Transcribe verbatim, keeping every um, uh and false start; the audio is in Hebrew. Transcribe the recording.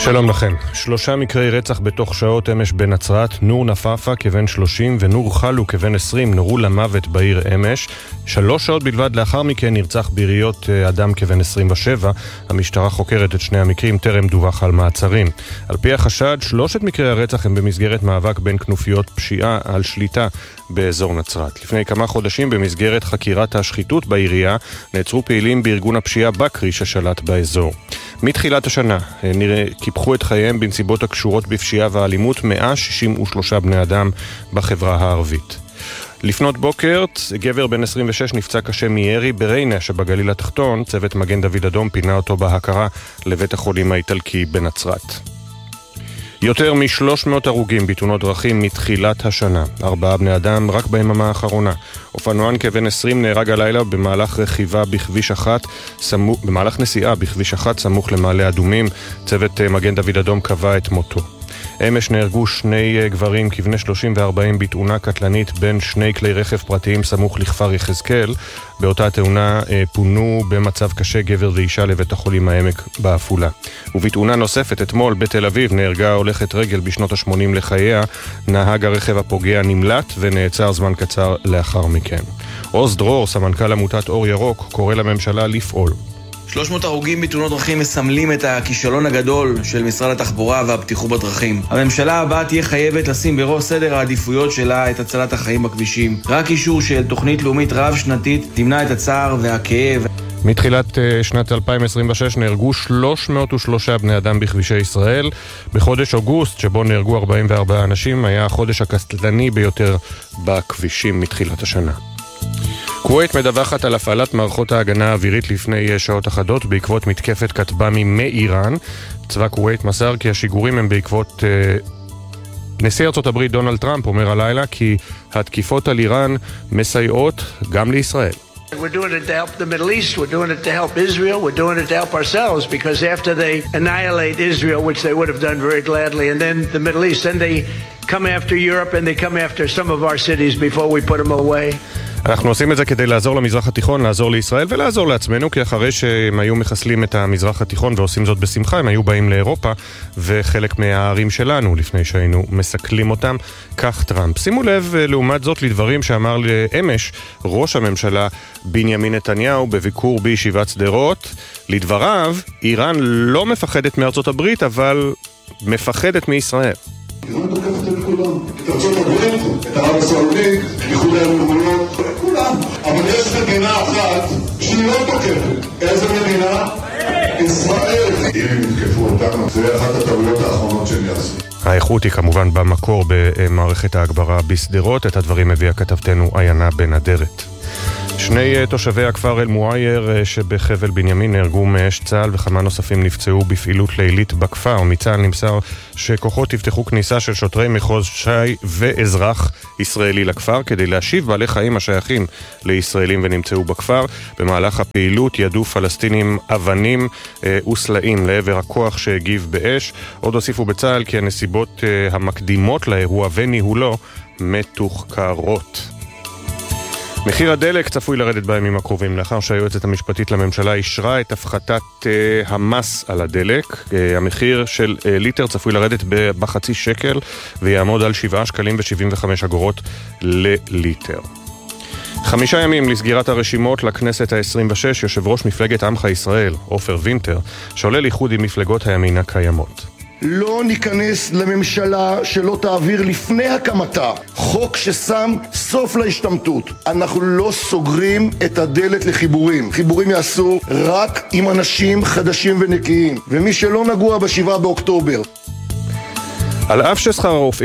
שלום לכם. שלושה מקרי רצח בתוך שעות אמש בנצרת. נור נפאפה כבן שלושים ונור חלו כבן עשרים נורו למוות בעיר אמש. שלוש שעות בלבד לאחר מכן נרצח ביריות אדם כבן עשרים ושבע. המשטרה חוקרת את שני המקרים, טרם דווח על מעצרים. על פי החשד, שלושת מקרי הרצח הם במסגרת מאבק בין כנופיות פשיעה על שליטה באזור נצרת. לפני כמה חודשים במסגרת חקירת השחיתות בעירייה נעצרו פעילים בארגון הפשיעה בקרי ששלט באזור. מתחילת השנה נראה קיפחו את חייהם בנסיבות הקשורות בפשיעה ואלימות מאה שישים ושלושה בני אדם בחברה הערבית. לפנות בוקר, גבר בן עשרים ושש נפצע קשה מירי בריינה שבגליל התחתון. צוות מגן דוד אדום פינה אותו בהכרה לבית החולים האיטלקי בנצרת. יותר מ-שלוש מאות הרוגים בתאונות דרכים מתחילת השנה. ארבעה בני אדם רק ביממה האחרונה. אופנוען כבן עשרים נהרג הלילה במהלך רכיבה בכביש אחת, סמוך, במהלך נסיעה בכביש אחת סמוך למעלה אדומים. צוות מגן דוד אדום קבע את מותו. אמש נהרגו שני גברים כבני שלושים ו-ארבעים בתאונה קטלנית בין שני כלי רכב פרטיים סמוך לכפר יחזקאל. באותה תאונה פונו במצב קשה גבר ואישה לבית החולים העמק בעפולה. ובתאונה נוספת אתמול בתל אביב נהרגה הולכת רגל בשנות ה-שמונים לחייה. נהג הרכב הפוגע נמלט ונעצר זמן קצר לאחר מכן. עוז דרור, סמנכ"ל עמותת אור ירוק, קורא לממשלה לפעול. שלוש מאות הרוגים בתאונות דרכים מסמלים את הכישלון הגדול של משרד התחבורה והבטיחות בדרכים. הממשלה הבאה תהיה חייבת לשים בראש סדר העדיפויות שלה את הצלת החיים בכבישים. רק אישור של תוכנית לאומית רב-שנתית תמנע את הצער והכאב. מתחילת שנת אלפיים עשרים ושש נהרגו שלוש מאות ושלושה בני אדם בכבישי ישראל. בחודש אוגוסט, שבו נהרגו ארבעים וארבעה אנשים, היה החודש הקטלני ביותר בכבישים מתחילת השנה. כווית מדווחת על הפעלת מערכות ההגנה האווירית לפני שעות אחדות בעקבות מתקפת כטב"מים מאיראן. צבא כווית מסר כי השיגורים הם בעקבות אה, נשיא ארצות הברית דונלד טראמפ אומר הלילה כי התקיפות על איראן מסייעות גם לישראל. We're doing it to help the Middle East, we're doing it to help Israel, we're doing it to help ourselves, because after they annihilate Israel, which they would have done very gladly, and then the Middle East, then they come after Europe and they come after some of our cities before we put them away. אנחנו עושים את זה כדי לעזור למזרח התיכון, לעזור לישראל ולעזור לעצמנו, כי אחרי שהם היו מחסלים את המזרח התיכון ועושים זאת בשמחה, הם היו באים לאירופה וחלק מהערים שלנו לפני שהיינו מסכלים אותם. כך טראמפ. שימו לב לעומת זאת לדברים שאמר לאמש ראש הממשלה בנימין נתניהו בביקור בישיבת שדרות. לדבריו, איראן לא מפחדת מארצות הברית, אבל מפחדת מישראל. איראן תוקפת את כולם, את ארצות הברית, את ערב הסעודית, איחוד האמירויות, את כולם. אבל יש מדינה אחת שהיא לא תוקפת. איזה מדינה? ישראל. אם יתקפו אותנו, זה אחת הטעויות האחרונות שהם יעשו. האיכות היא כמובן במקור במערכת ההגברה בסדרות. את הדברים הביאה כתבתנו עיינה בן אדרת. שני תושבי הכפר אל מועייר שבחבל בנימין נהרגו מאש צה"ל וכמה נוספים נפצעו בפעילות לילית בכפר. מצה"ל נמסר שכוחות יפתחו כניסה של שוטרי מחוז ש"י ואזרח ישראלי לכפר כדי להשיב בעלי חיים השייכים לישראלים ונמצאו בכפר. במהלך הפעילות ידעו פלסטינים אבנים וסלעים לעבר הכוח שהגיב באש. עוד הוסיפו בצה"ל כי הנסיבות המקדימות לאירוע וניהולו מתוחקרות. מחיר הדלק צפוי לרדת בימים הקרובים לאחר שהיועצת המשפטית לממשלה אישרה את הפחתת uh, המס על הדלק. Uh, המחיר של uh, ליטר צפוי לרדת בחצי שקל ויעמוד על שבעה שקלים ושבעים וחמש אגורות לליטר. חמישה ימים לסגירת הרשימות לכנסת ה-עשרים ושש, יושב ראש מפלגת עמך ישראל, עופר וינטר, שולל איחוד עם מפלגות הימין הקיימות. לא ניכנס לממשלה שלא תעביר לפני הקמתה חוק ששם סוף להשתמטות. אנחנו לא סוגרים את הדלת לחיבורים. חיבורים יעשו רק עם אנשים חדשים ונקיים, ומי שלא נגוע בשבעה באוקטובר. על אף ששכר הרופאים